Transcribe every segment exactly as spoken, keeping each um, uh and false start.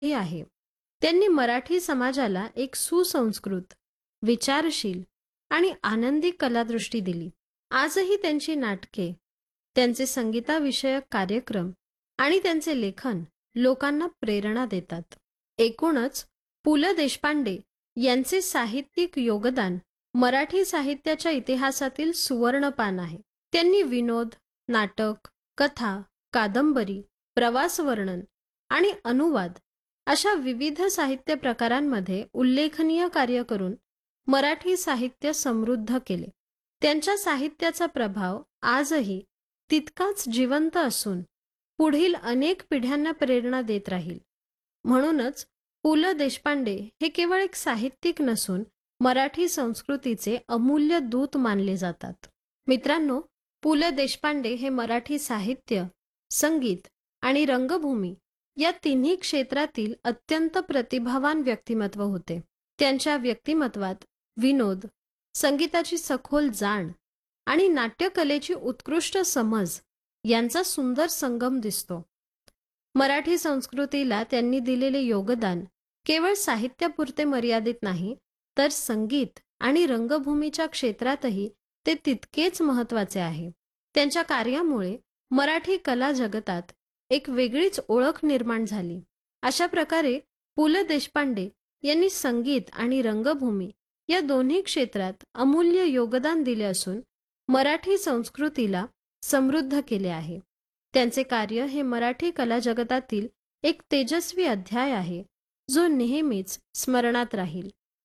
ही आहे. त्यांनी मराठी समाजाला एक सुसंस्कृत, विचारशील आणि आनंदी कलादृष्टी दिली. आजही त्यांची नाटके, त्यांचे संगीताविषयक कार्यक्रम आणि त्यांचे लेखन लोकांना प्रेरणा देतात. एकूणच पु ल देशपांडे यांचे साहित्यिक योगदान मराठी साहित्याच्या इतिहासातील सुवर्णपान आहे. त्यांनी विनोद, नाटक, कथा, कादंबरी, प्रवासवर्णन आणि अनुवाद अशा विविध साहित्य प्रकारांमध्ये उल्लेखनीय कार्य करून मराठी साहित्य समृद्ध केले. त्यांच्या साहित्याचा प्रभाव आजही तितकाच जिवंत असून पुढील अनेक पिढ्यांना प्रेरणा देत राहील. म्हणूनच पु ल देशपांडे हे केवळ एक साहित्यिक नसून मराठी संस्कृतीचे अमूल्य दूत मानले जातात. मित्रांनो, पु ल देशपांडे हे मराठी साहित्य, संगीत आणि रंगभूमी या तिन्ही क्षेत्रातील अत्यंत प्रतिभावान व्यक्तिमत्व होते. त्यांच्या व्यक्तिमत्वात विनोद, संगीताची सखोल जाण आणि नाट्यकलेची उत्कृष्ट समज यांचा सुंदर संगम दिसतो. मराठी संस्कृतीला त्यांनी दिलेले योगदान केवळ साहित्यापुरते मर्यादित नाही, तर संगीत आणि रंगभूमीच्या क्षेत्रातही ते तितकेच महत्त्वाचे आहे. त्यांच्या कार्यामुळे मराठी कला जगतात एक वेगळीच ओळख निर्माण झाली. अशा प्रकारे पु ल देशपांडे यांनी संगीत आणि रंगभूमी या दोन्ही क्षेत्रात अमूल्य योगदान दिले असून मराठी संस्कृतीला समृद्ध केले आहे. त्यांचे कार्य हे मराठी कला जगतातील एक तेजस्वी अध्याय आहे, जो नेहमीच स्मरणात राहील.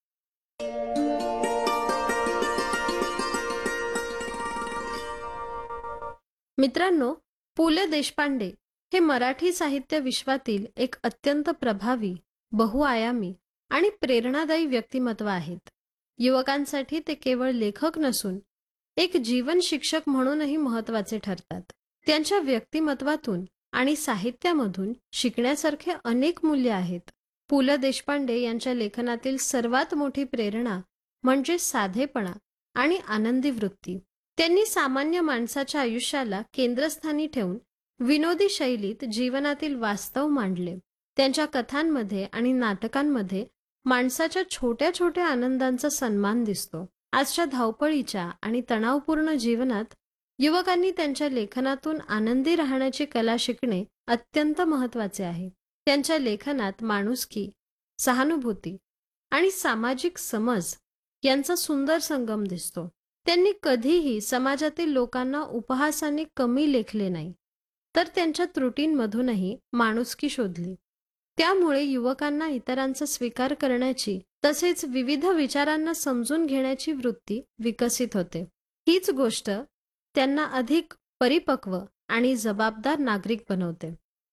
मित्रांनो, पु ल देशपांडे हे मराठी साहित्य विश्वातील एक अत्यंत प्रभावी, बहुआयामी आणि प्रेरणादायी व्यक्तिमत्व आहेत. युवकांसाठी ते केवळ लेखक नसून एक जीवन शिक्षक म्हणूनही महत्त्वाचे ठरतात. त्यांच्या व्यक्तिमत्वातून आणि साहित्यामधून शिकण्यासारखे अनेक मूल्य आहेत. पु ल देशपांडे यांच्या लेखनातील सर्वात मोठी प्रेरणा म्हणजे साधेपणा आणि आनंदी वृत्ती. त्यांनी सामान्य माणसाच्या आयुष्याला केंद्रस्थानी ठेवून विनोदी शैलीत जीवनातील वास्तव मांडले. त्यांच्या कथांमध्ये आणि नाटकांमध्ये माणसाच्या छोट्या छोट्या आनंदांचा सन्मान दिसतो. आजच्या धावपळीच्या आणि तणावपूर्ण जीवनात युवकांनी त्यांच्या लेखनातून आनंदी राहण्याची कला शिकणे अत्यंत महत्त्वाचे आहे. त्यांच्या लेखनात माणुसकी, सहानुभूती आणि सामाजिक समज यांचा सुंदर संगम दिसतो. त्यांनी कधीही समाजातील लोकांना उपहासाने कमी लेखले नाही, तर त्यांच्या त्रुटींमधूनही माणुसकी शोधली. त्यामुळे युवकांना इतरांचा स्वीकार करण्याची तसेच विविध विचारांना समजून घेण्याची वृत्ती विकसित होते. हीच गोष्ट त्यांना अधिक परिपक्व आणि जबाबदार नागरिक बनवते.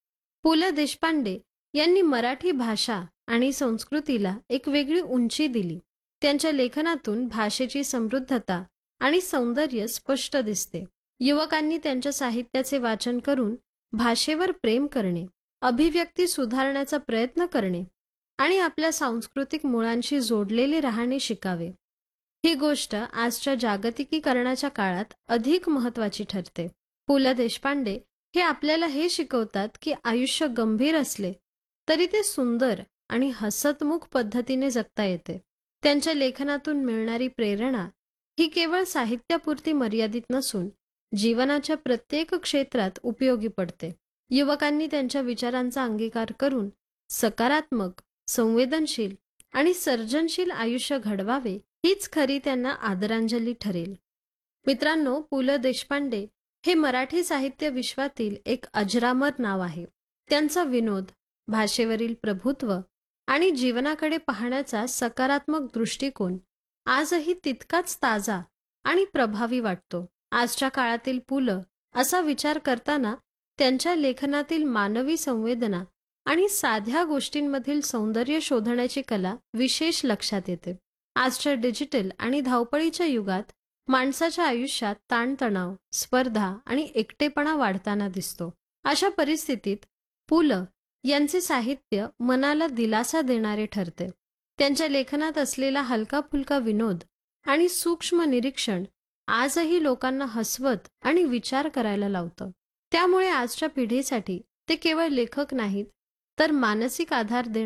पु ल देशपांडे यांनी मराठी भाषा आणि संस्कृतीला एक वेगळी उंची दिली. त्यांच्या लेखनातून भाषेची समृद्धता आणि सौंदर्य स्पष्ट दिसते. युवकांनी त्यांच्या साहित्याचे वाचन करून भाषेवर प्रेम करणे, अभिव्यक्ती सुधारण्याचा प्रयत्न करणे आणि आपल्या सांस्कृतिक मुळांशी जोडलेले राहणे शिकावे. ही गोष्ट आजच्या जागतिकीकरणाच्या काळात अधिक महत्त्वाची ठरते. पु ल देशपांडे हे आपल्याला हे शिकवतात की आयुष्य गंभीर असले तरी ते सुंदर आणि हसतमुख पद्धतीने जगता येते. त्यांच्या लेखनातून मिळणारी प्रेरणा ही केवळ साहित्यापुरती मर्यादित नसून जीवनाच्या प्रत्येक क्षेत्रात उपयोगी पडते. युवकांनी त्यांच्या विचारांचा अंगीकार करून सकारात्मक, संवेदनशील आणि सर्जनशील आयुष्य घडवावे, हीच खरी त्यांना आदरांजली ठरेल. मित्रांनो, पु ल देशपांडे हे मराठी साहित्य विश्वातील एक अजरामर नाव आहे. त्यांचा विनोद, भाषेवरील प्रभुत्व आणि जीवनाकडे पाहण्याचा सकारात्मक दृष्टिकोन आजही तितकाच ताजा आणि प्रभावी वाटतो. आजच्या काळातील पु ल असा विचार करताना त्यांच्या लेखनातील मानवी संवेदना आणि साध्या गोष्टींमधील सौंदर्य शोधण्याची कला विशेष लक्षात येते. आजच्या डिजिटल आणि धावपळीच्या युगात माणसाच्या आयुष्यात ताणतणाव, स्पर्धा आणि एकटेपणा वाढताना दिसतो. अशा परिस्थितीत पु ल यांचे साहित्य मनाला दिलासा देणारे ठरते. त्यांच्या लेखनात असलेला हलका फुलका विनोद आणि सूक्ष्म निरीक्षण आजही लोकांना हसवत आणि विचार करायला लावतं. त्यामुळे आजच्या पिढीसाठी ते केवळ लेखक नाहीत, तर मानसिक आधार देणं